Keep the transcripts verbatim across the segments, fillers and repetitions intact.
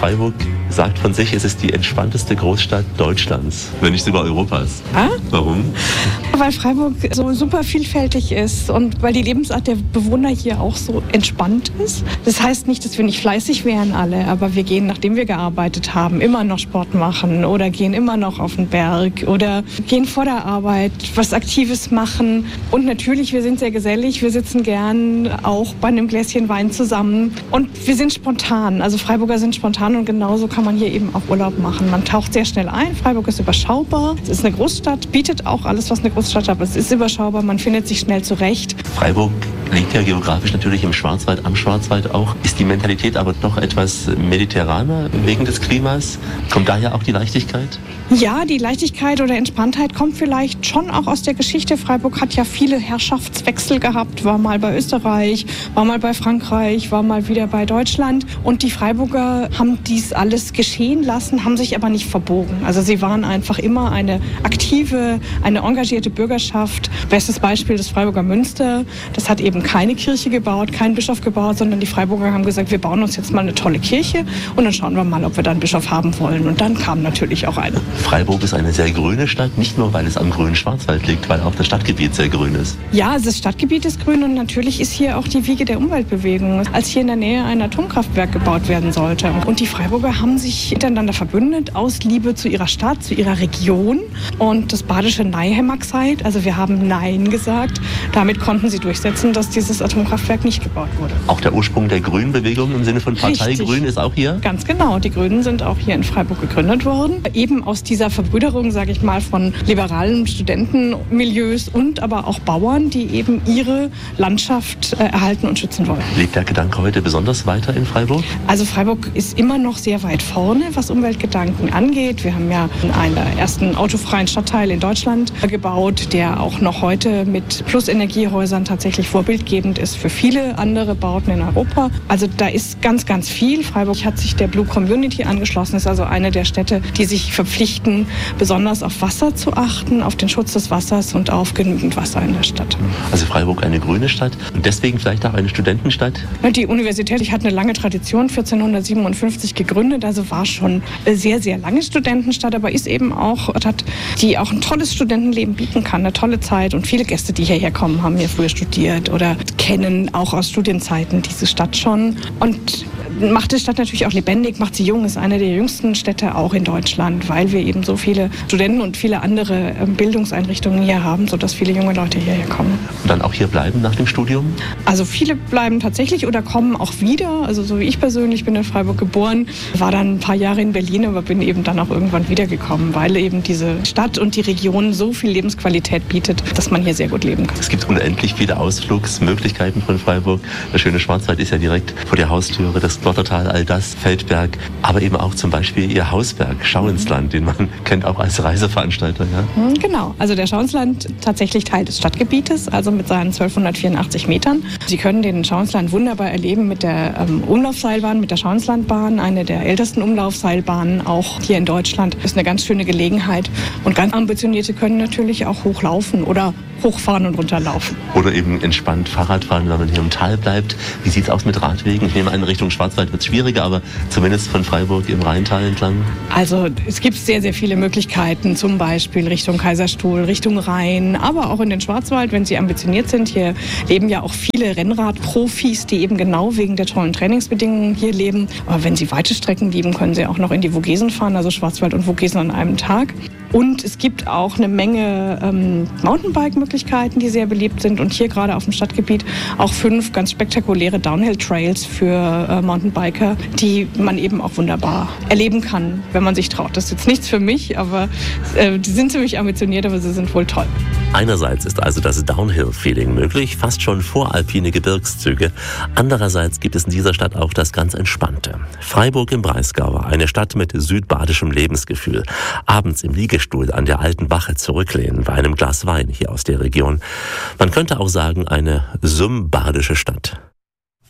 Freiburg sagt von sich, es ist die entspannteste Großstadt Deutschlands, wenn nicht sogar Europas. Ah? Warum? Weil Freiburg so super vielfältig ist und weil die Lebensart der Bewohner hier auch so entspannt ist. Das heißt nicht, dass wir nicht fleißig wären alle, aber wir gehen, nachdem wir gearbeitet haben, immer noch Sport machen oder gehen immer noch auf den Berg oder gehen vor der Arbeit was Aktives machen. Und natürlich, wir sind sehr gesellig, wir sitzen gern auch bei einem Gläschen Wein zusammen und wir sind spontan. Also Freiburger sind spontan und genauso kann man hier eben auch Urlaub machen. Man taucht sehr schnell ein, Freiburg ist überschaubar, es ist eine Großstadt, bietet auch alles, was eine Großstadt hat, aber es ist überschaubar, man findet sich schnell zurecht. Freiburg liegt ja geografisch natürlich im Schwarzwald, am Schwarzwald auch. Ist die Mentalität aber doch etwas mediterraner wegen des Klimas? Kommt daher auch die Leichtigkeit? Ja, die Leichtigkeit oder Entspanntheit kommt vielleicht schon auch aus der Geschichte. Freiburg hat ja viele Herrschaftswechsel gehabt, war mal bei Österreich, war mal bei Frankreich, war mal wieder bei Deutschland. Und die Freiburger haben dies alles geschehen lassen, haben sich aber nicht verbogen. Also sie waren einfach immer eine aktive, eine engagierte Bürgerschaft. Bestes Beispiel das Freiburger Münster. Das hat eben keine Kirche gebaut, kein Bischof gebaut, sondern die Freiburger haben gesagt, wir bauen uns jetzt mal eine tolle Kirche und dann schauen wir mal, ob wir da einen Bischof haben wollen. Und dann kam natürlich auch einer. Freiburg ist eine sehr grüne Stadt, nicht nur, weil es am grünen Schwarzwald liegt, weil auch das Stadtgebiet sehr grün ist. Ja, das Stadtgebiet ist grün und natürlich ist hier auch die Wiege der Umweltbewegung, als hier in der Nähe ein Atomkraftwerk gebaut werden sollte. Und die Freiburger haben sich miteinander verbündet aus Liebe zu ihrer Stadt, zu ihrer Region. Und das badische Nein haben wir gesagt, also wir haben Nein gesagt. Damit konnten sie durchsetzen, dass dieses Atomkraftwerk nicht gebaut wurde. Auch der Ursprung der Grünbewegung im Sinne von Partei Richtig. Grün ist auch hier? Ganz genau, die Grünen sind auch hier in Freiburg gegründet worden. Eben aus dieser Verbrüderung, sage ich mal, von liberalen Studentenmilieus und aber auch Bauern, die eben ihre Landschaft äh, erhalten und schützen wollen. Lebt der Gedanke heute besonders weiter in Freiburg? Also Freiburg ist immer noch sehr weit vorne, was Umweltgedanken angeht. Wir haben ja einen der ersten autofreien Stadtteile in Deutschland gebaut, der auch noch heute mit Plus-Energiehäusern tatsächlich vorbildgebend ist für viele andere Bauten in Europa. Also da ist ganz, ganz viel. Freiburg hat sich der Blue Community angeschlossen, ist also eine der Städte, die sich verpflichten, besonders auf Wasser zu achten, auf den Schutz des Wassers und auf genügend Wasser in der Stadt. Also Freiburg eine grüne Stadt und deswegen vielleicht auch eine Studentenstadt? Die Universität hat eine lange Tradition, vierzehnhundertsiebenundfünfzig gegründet, also war schon sehr, sehr lange Studentenstadt, aber ist eben auch eine Stadt, die auch ein tolles Studentenleben bieten kann, eine tolle Zeit und viele Gäste, die hierher kommen, haben hier früher studiert oder kennen auch aus Studienzeiten diese Stadt schon und macht die Stadt natürlich auch lebendig, macht sie jung, ist eine der jüngsten Städte auch in Deutschland, weil wir eben so viele Studenten und viele andere Bildungseinrichtungen hier haben, sodass viele junge Leute hierher kommen. Und dann auch hier bleiben nach dem Studium? Also viele bleiben tatsächlich oder kommen auch wieder. Also so wie ich persönlich bin in Freiburg geboren, war dann ein paar Jahre in Berlin, aber bin eben dann auch irgendwann wiedergekommen, weil eben diese Stadt und die Region so viel Lebensqualität bietet, dass man hier sehr gut leben kann. Es gibt unendlich viele Ausflugsmöglichkeiten von Freiburg. Der schöne Schwarzwald ist ja direkt vor der Haustüre, das Glottertal, all das, Feldberg, aber eben auch zum Beispiel Ihr Hausberg, Schauinsland, den man kennt auch als Reiseveranstalter. Ja? Genau, also der Schauinsland tatsächlich Teil des Stadtgebietes, also mit seinen zwölfhundertvierundachtzig Metern. Sie können den Schauinsland wunderbar erleben mit der ähm, Umlaufseilbahn, mit der Schauinslandbahn, eine der ältesten Umlaufseilbahnen auch hier in Deutschland. Das ist eine ganz schöne Gelegenheit und ganz Ambitionierte können natürlich auch hochlaufen oder hochfahren und runterlaufen. Oder eben entspannt Fahrrad fahren, wenn man hier im Tal bleibt. Wie sieht es aus mit Radwegen? Ich nehme an, Richtung Schwarzwald wird es schwieriger, aber zumindest von Freiburg im Rheintal entlang. Also es gibt sehr, sehr viele Möglichkeiten, zum Beispiel Richtung Kaiserstuhl, Richtung Rhein, aber auch in den Schwarzwald, wenn Sie ambitioniert sind. Hier leben ja auch viele Rennradprofis, die eben genau wegen der tollen Trainingsbedingungen hier leben. Aber wenn Sie weite Strecken lieben, können Sie auch noch in die Vogesen fahren, also Schwarzwald und Vogesen an einem Tag. Und es gibt auch eine Menge ähm, Mountainbike-Möglichkeiten, die sehr beliebt sind. Und hier gerade auf dem Stadtgebiet auch fünf ganz spektakuläre Downhill-Trails für äh, Mountainbiker, die man eben auch wunderbar erleben kann, wenn man sich traut. Das ist jetzt nichts für mich, aber äh, die sind ziemlich ambitioniert, aber sie sind wohl toll. Einerseits ist also das Downhill-Feeling möglich, fast schon voralpine Gebirgszüge. Andererseits gibt es in dieser Stadt auch das ganz Entspannte. Freiburg im Breisgau, eine Stadt mit südbadischem Lebensgefühl. Abends im Liegestuhl an der alten Wache zurücklehnen bei einem Glas Wein hier aus der Region. Man könnte auch sagen, eine symbadische Stadt.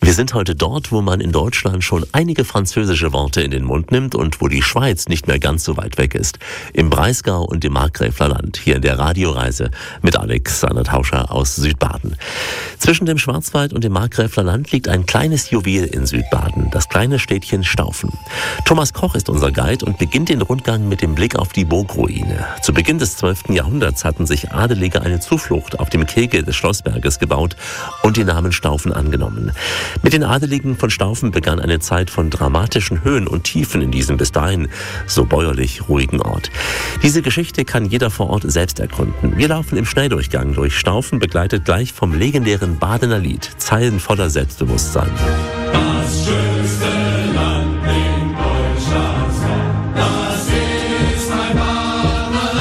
Wir sind heute dort, wo man in Deutschland schon einige französische Worte in den Mund nimmt und wo die Schweiz nicht mehr ganz so weit weg ist. Im Breisgau und im Markgräfler Land, hier in der Radioreise mit Alexander Tauscher aus Südbaden. Zwischen dem Schwarzwald und dem Markgräfler Land liegt ein kleines Juwel in Südbaden, das kleine Städtchen Staufen. Thomas Koch ist unser Guide und beginnt den Rundgang mit dem Blick auf die Burgruine. Zu Beginn des zwölften Jahrhunderts hatten sich Adelige eine Zuflucht auf dem Kegel des Schlossberges gebaut und den Namen Staufen angenommen. Mit den Adeligen von Staufen begann eine Zeit von dramatischen Höhen und Tiefen in diesem bis dahin so bäuerlich ruhigen Ort. Diese Geschichte kann jeder vor Ort selbst erkunden. Wir laufen im Schnelldurchgang durch Staufen, begleitet gleich vom legendären Badener Lied, Zeilen voller Selbstbewusstsein. Das schönste Land in Deutschland, das ist mein Badener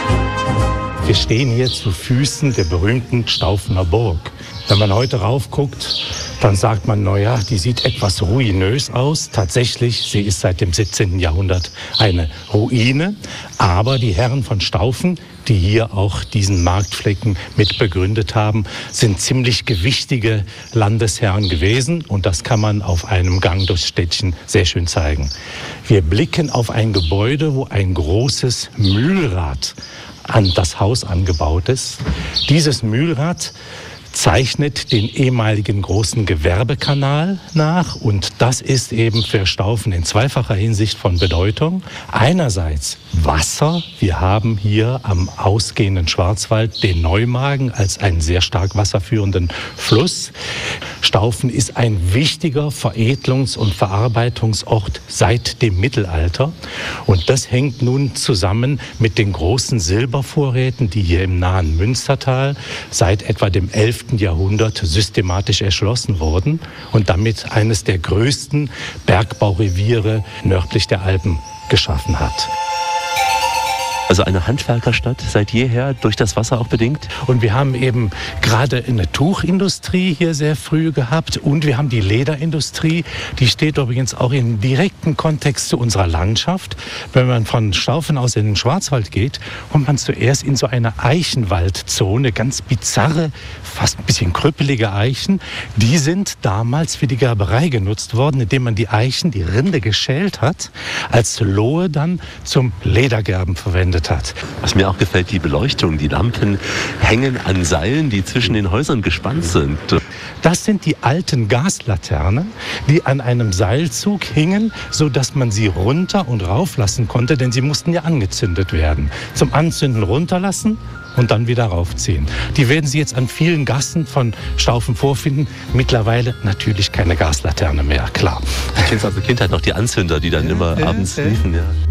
Land. Wir stehen hier zu Füßen der berühmten Staufener Burg. Wenn man heute raufguckt, dann sagt man, naja, die sieht etwas ruinös aus. Tatsächlich, sie ist seit dem siebzehnten Jahrhundert eine Ruine. Aber die Herren von Staufen, die hier auch diesen Marktflecken mit begründet haben, sind ziemlich gewichtige Landesherren gewesen. Und das kann man auf einem Gang durchs Städtchen sehr schön zeigen. Wir blicken auf ein Gebäude, wo ein großes Mühlrad an das Haus angebaut ist. Dieses Mühlrad zeichnet den ehemaligen großen Gewerbekanal nach und das ist eben für Staufen in zweifacher Hinsicht von Bedeutung. Einerseits Wasser. Wir haben hier am ausgehenden Schwarzwald den Neumagen als einen sehr stark wasserführenden Fluss. Staufen ist ein wichtiger Veredlungs- und Verarbeitungsort seit dem Mittelalter und das hängt nun zusammen mit den großen Silbervorräten, die hier im nahen Münstertal seit etwa dem elften Jahrhundert systematisch erschlossen wurden und damit eines der größten Bergbaureviere nördlich der Alpen geschaffen hat. Also eine Handwerkerstadt seit jeher, durch das Wasser auch bedingt? Und wir haben eben gerade eine Tuchindustrie hier sehr früh gehabt und wir haben die Lederindustrie, die steht übrigens auch im direkten Kontext zu unserer Landschaft. Wenn man von Staufen aus in den Schwarzwald geht, kommt man zuerst in so eine Eichenwaldzone, ganz bizarre, fast ein bisschen krüppelige Eichen. Die sind damals für die Gerberei genutzt worden, indem man die Eichen, die Rinde geschält hat, als Lohe dann zum Ledergerben verwendet hat. Was mir auch gefällt, die Beleuchtung, die Lampen hängen an Seilen, die zwischen den Häusern gespannt sind. Das sind die alten Gaslaternen, die an einem Seilzug hingen, sodass man sie runter und rauflassen konnte, denn sie mussten ja angezündet werden. Zum Anzünden runterlassen und dann wieder raufziehen. Die werden Sie jetzt an vielen Gassen von Staufen vorfinden. Mittlerweile natürlich keine Gaslaterne mehr, klar. Ich kenne es aus der Kindheit noch, die Anzünder, die dann immer abends liefen. Ja.